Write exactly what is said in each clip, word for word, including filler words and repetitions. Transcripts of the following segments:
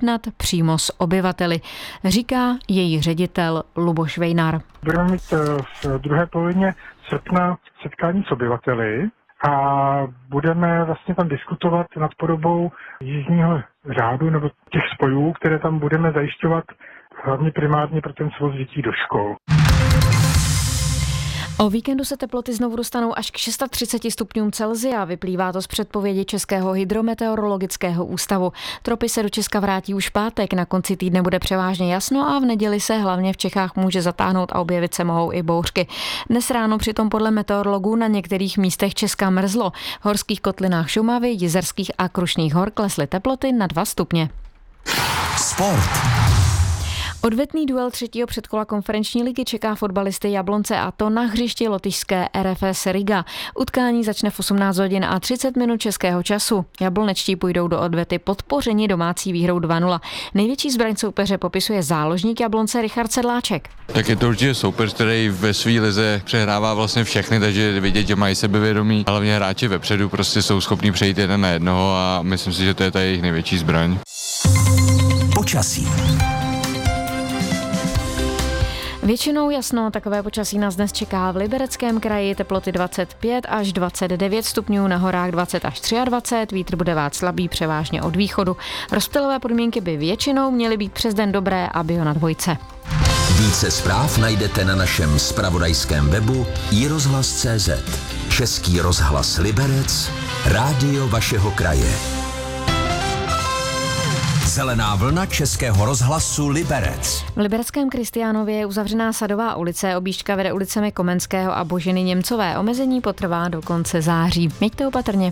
jednat přímo s obyvateli, říká její ředitel Luboš Vejnar. Budeme mít v druhé polovině srpna setkání s obyvateli a budeme vlastně tam diskutovat nad podobou jízdního řádu nebo těch spojů, které tam budeme zajišťovat hlavně primárně pro ten svoz dětí do škol. O víkendu se teploty znovu dostanou až k třicet šesti stupňům Celsia, vyplývá to z předpovědi Českého hydrometeorologického ústavu. Tropy se do Česka vrátí už v pátek, na konci týdne bude převážně jasno a v neděli se hlavně v Čechách může zatáhnout a objevit se mohou i bouřky. Dnes ráno přitom podle meteorologů na některých místech Česka mrzlo. V horských kotlinách Šumavy, Jizerských a Krušných hor klesly teploty na dva stupně. Sport. Odvetný duel třetího předkola konferenční ligy čeká fotbalisty Jablonce, a to na hřišti lotyšské R F S Riga. Utkání začne v osmnáct hodin a třicet minut českého času. Jablonečtí půjdou do odvety podpořeni domácí výhrou dva nula. Největší zbraň soupeře popisuje záložník Jablonce Richard Sedláček. Tak je to určitě soupeř, který ve své lize přehrává vlastně všechny, takže je vidět, že mají sebevědomí. Hlavně hráči vepředu prostě jsou schopní přejít jeden na jednoho a myslím si, že to je ta jejich největší zbraň. Počasí. Většinou jasno, takové počasí nás dnes čeká v Libereckém kraji, teploty dvacet pět až dvacet devět stupňů, na horách dvacet až dvacet tři, vítr bude vát slabý, převážně od východu. Rozptylové podmínky by většinou měly být přes den dobré a bio na dvojce. Více zpráv najdete na našem zpravodajském webu i rozhlas tečka cé zet. Český rozhlas Liberec, rádio vašeho kraje. Zelená vlna Českého rozhlasu Liberec. V libereckém Kristiánově je uzavřená Sadová ulice, objížďka vede ulicemi Komenského a Boženy Němcové. Omezení potrvá do konce září. Mějte opatrně.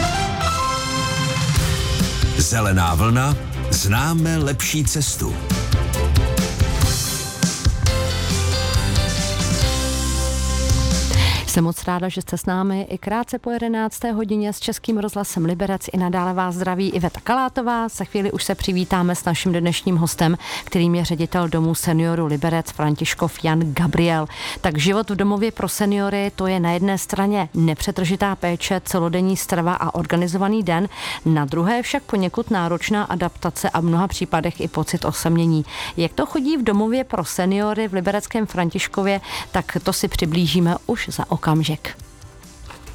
Zelená vlna, známe lepší cestu. Jsem moc ráda, že jste s námi i krátce po jedenácté hodině s Českým rozhlasem Liberec. I nadále vás zdraví Iveta Kalátová. Za chvíli už se přivítáme s naším dnešním hostem, kterým je ředitel domu seniorů Liberec Františkov Jan Gabriel. Tak život v domově pro seniory, to je na jedné straně nepřetržitá péče, celodenní strava a organizovaný den, na druhé však poněkud náročná adaptace a v mnoha případech i pocit osamění. Jak to chodí v domově pro seniory v libereckém Františkově, tak to si přiblížíme už za okamžik.